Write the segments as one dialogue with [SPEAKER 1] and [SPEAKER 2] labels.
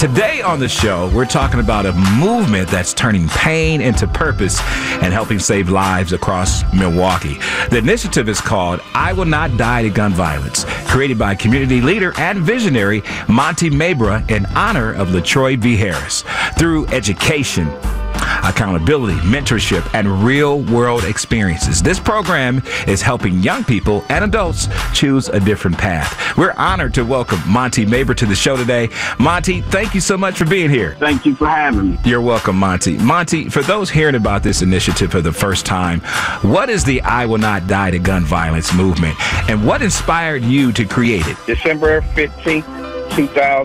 [SPEAKER 1] Today on the show, we're talking about a movement that's turning pain into purpose and helping save lives across Milwaukee. The initiative is called I Will Not Die to Gun Violence, created by community leader and visionary Monty Mabra in honor of LaTroy V. Harris. Through education, accountability, mentorship, and real-world experiences, this program is helping young people and adults choose a different path. We're honored to welcome Monty Mabra to the show today. Monty, thank you so much for being here.
[SPEAKER 2] Thank you for having me.
[SPEAKER 1] You're welcome, Monty. Monty, for those hearing about this initiative for the first time, what is the I Will Not Die to Gun Violence movement, and what inspired you to create it?
[SPEAKER 2] December 15th,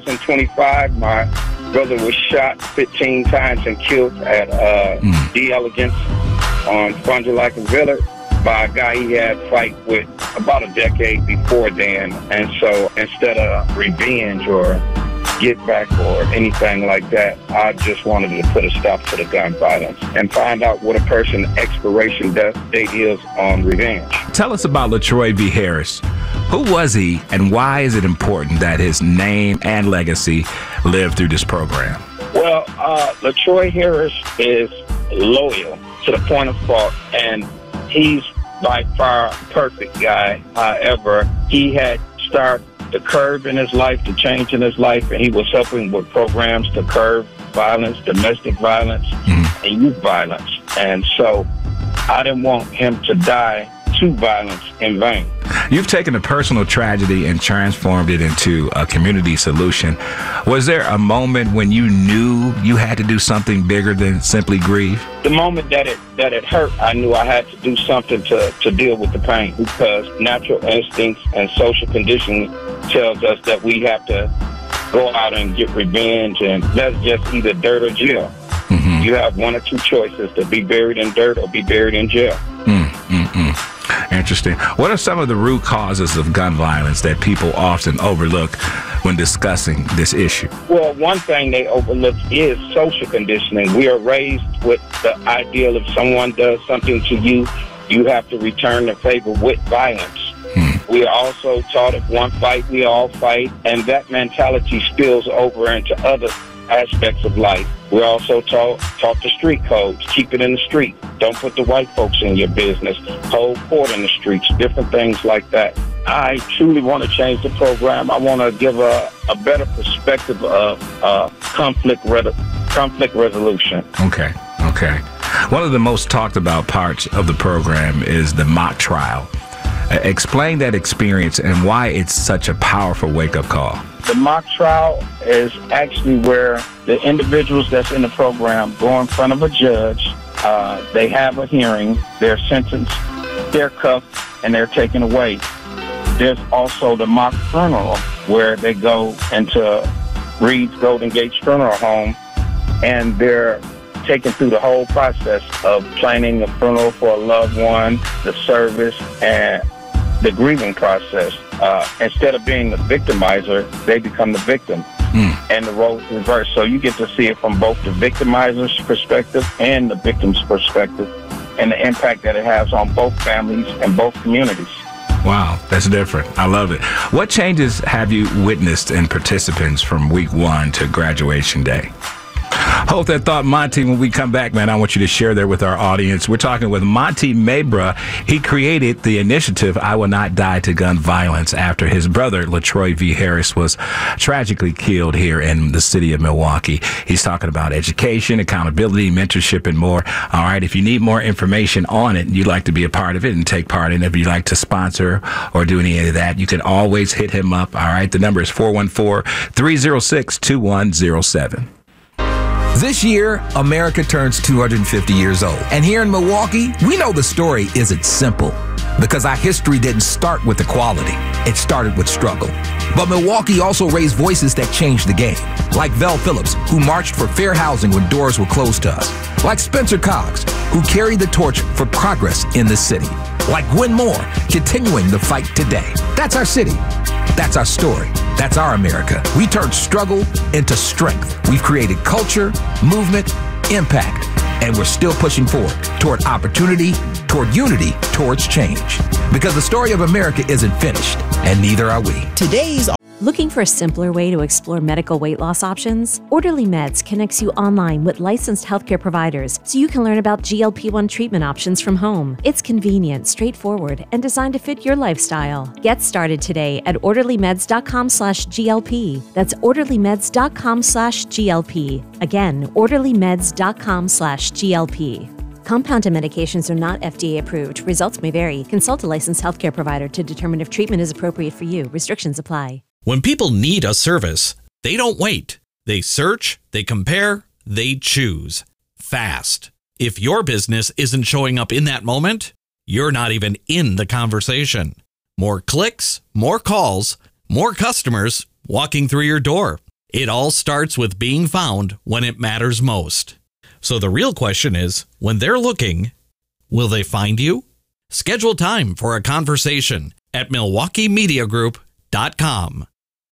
[SPEAKER 2] 2025, my brother was shot 15 times and killed at D. Elegance on Fond du Lac Village by a guy he had fight with about a decade before then. And so instead of revenge or get back or anything like that, I just wanted to put a stop to the gun violence and find out what a person's expiration date is on revenge.
[SPEAKER 1] Tell us about LaTroy V. Harris. Who was he, and why is it important that his name and legacy live through this program?
[SPEAKER 2] Well, LaTroy Harris is loyal to the point of fault, and he's by far a perfect guy. However, he had started the curve in his life, the change in his life, and he was helping with programs to curb violence, domestic violence, and youth violence. And so I didn't want him to die to violence in vain.
[SPEAKER 1] You've taken a personal tragedy and transformed it into a community solution. Was there a moment when you knew you had to do something bigger than simply grieve?
[SPEAKER 2] The moment that it hurt, I knew I had to do something to deal with the pain, because natural instincts and social conditioning tells us that we have to go out and get revenge, and that's just either dirt or jail. You have one or two choices: to be buried in dirt or be buried in jail.
[SPEAKER 1] Interesting. What are some of the root causes of gun violence that people often overlook when discussing this issue?
[SPEAKER 2] Well, one thing they overlook is social conditioning. We are raised with the ideal if someone does something to you, you have to return the favor with violence. We are also taught if one fight, we all fight, and that mentality spills over into other aspects of life. We're also taught the street codes. Keep it in the street. Don't put the white folks in your business. Hold court in the streets. Different things like that. I truly want to change the program. I want to give a better perspective of conflict resolution.
[SPEAKER 1] Okay. One of the most talked about parts of the program is the mock trial. Explain that experience and why it's such a powerful wake-up call.
[SPEAKER 2] The mock trial is actually where the individuals that's in the program go in front of a judge. They have a hearing. They're sentenced, they're cuffed, and they're taken away. There's also the mock funeral, where they go into Reed's Golden Gate Funeral Home, and they're taken through the whole process of planning a funeral for a loved one, the service, and the grieving process. Instead of being the victimizer, they become the victim, and the roles reverse. So you get to see it from both the victimizer's perspective and the victim's perspective, and the impact that it has on both families and both communities.
[SPEAKER 1] Wow, that's different. I love it. What changes have you witnessed in participants from week 1 to graduation day? Hold that thought, Monty. When we come back, man, I want you to share that with our audience. We're talking with Monty Mabra. He created the initiative I Will Not Die to Gun Violence after his brother, LaTroy V. Harris, was tragically killed here in the city of Milwaukee. He's talking about education, accountability, mentorship, and more. All right, if you need more information on it and you'd like to be a part of it and take part in it, if you'd like to sponsor or do any of that, you can always hit him up. All right, the number is 414-306-2107.
[SPEAKER 3] This year, America turns 250 years old. And here in Milwaukee, we know the story isn't simple, because our history didn't start with equality. It started with struggle. But Milwaukee also raised voices that changed the game, like Vel Phillips, who marched for fair housing when doors were closed to us, like Spencer Cox, who carried the torch for progress in the city, like Gwen Moore, continuing the fight today. That's our city. That's our story. That's our America. We turned struggle into strength. We've created culture, movement, impact, and we're still pushing forward toward opportunity, toward unity, towards change. Because the story of America isn't finished, and neither are we.
[SPEAKER 4] Today's Looking for a simpler way to explore medical weight loss options? Orderly Meds connects you online with licensed healthcare providers so you can learn about GLP-1 treatment options from home. It's convenient, straightforward, and designed to fit your lifestyle. Get started today at orderlymeds.com/GLP. That's orderlymeds.com/GLP. Again, orderlymeds.com/GLP. Compounded medications are not FDA approved. Results may vary. Consult a licensed healthcare provider to determine if treatment is appropriate for you. Restrictions apply.
[SPEAKER 5] When people need a service, they don't wait. They search, they compare, they choose. Fast. If your business isn't showing up in that moment, you're not even in the conversation. More clicks, more calls, more customers walking through your door. It all starts with being found when it matters most. So the real question is, when they're looking, will they find you? Schedule time for a conversation at MilwaukeeMediaGroup.com.